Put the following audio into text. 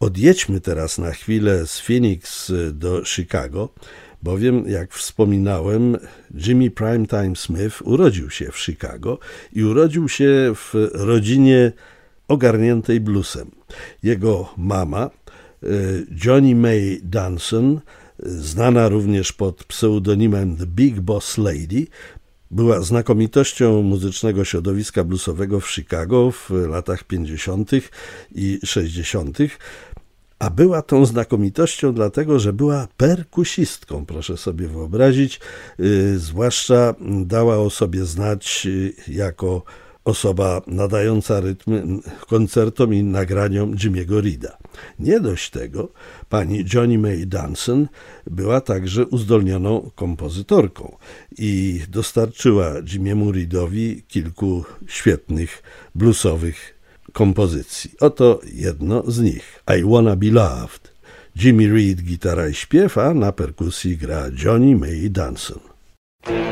Odjedźmy teraz na chwilę z Phoenix do Chicago, bowiem, jak wspominałem, Jimmy Primetime Smith urodził się w Chicago i urodził się w rodzinie ogarniętej bluesem. Jego mama, Johnny May Dunson, znana również pod pseudonimem The Big Boss Lady, była znakomitością muzycznego środowiska bluesowego w Chicago w latach 50. i 60., a była tą znakomitością dlatego, że była perkusistką, proszę sobie wyobrazić, zwłaszcza dała o sobie znać jako osoba nadająca rytm koncertom i nagraniom Jimmy'ego Reeda. Nie dość tego, pani Johnny May Dunson była także uzdolnioną kompozytorką i dostarczyła Jimmy'emu Reedowi kilku świetnych bluesowych kompozycji. Oto jedno z nich. I Wanna Be Loved. Jimmy Reed, gitara i śpiew, a na perkusji gra Johnny May Dunson.